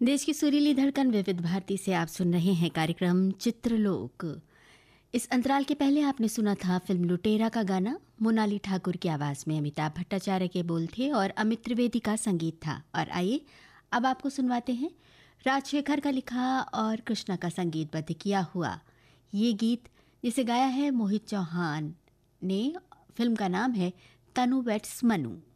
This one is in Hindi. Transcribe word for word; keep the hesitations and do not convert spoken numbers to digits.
देश की सुरीली धड़कन विविध भारती से आप सुन रहे हैं कार्यक्रम चित्रलोक। इस अंतराल के पहले आपने सुना था फिल्म लुटेरा का गाना। मोनाली ठाकुर की आवाज़ में अमिताभ भट्टाचार्य के बोल थे और अमित त्रिवेदी का संगीत था। और आइए अब आपको सुनवाते हैं राजशेखर का लिखा और कृष्णा का संगीतबद्ध किया हुआ ये गीत, जिसे गाया है मोहित चौहान ने। फिल्म का नाम है तनु वेट्स मनु।